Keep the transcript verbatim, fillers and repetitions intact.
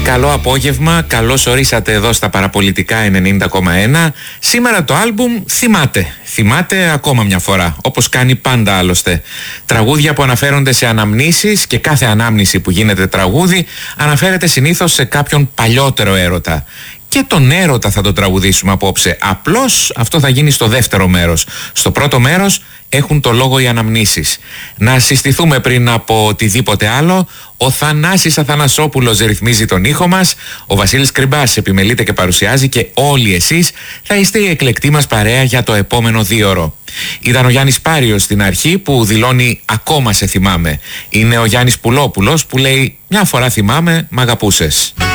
Καλό απόγευμα, καλώς ορίσατε εδώ στα Παραπολιτικά ενενήντα κόμμα ένα. Σήμερα το άλμπουμ θυμάται, θυμάται ακόμα μια φορά, όπως κάνει πάντα άλλωστε. Τραγούδια που αναφέρονται σε αναμνήσεις και κάθε ανάμνηση που γίνεται τραγούδι αναφέρεται συνήθως σε κάποιον παλιότερο έρωτα. Και τον έρωτα θα το τραγουδήσουμε απόψε. Απλώς αυτό θα γίνει στο δεύτερο μέρος. Στο πρώτο μέρος έχουν το λόγο οι αναμνήσεις. Να συστηθούμε πριν από οτιδήποτε άλλο. Ο Θανάσης Αθανασόπουλος ρυθμίζει τον ήχο μας. Ο Βασίλης Κρυμπάς επιμελείται και παρουσιάζει. Και όλοι εσείς θα είστε η εκλεκτή μας παρέα για το επόμενο δίωρο. Ήταν ο Γιάννης Πάριος στην αρχή που δηλώνει «Ακόμα σε θυμάμαι». Είναι ο Γιάννης Πουλόπουλος που λέει «Μια φορά θυμάμαι, μ' αγαπούσες».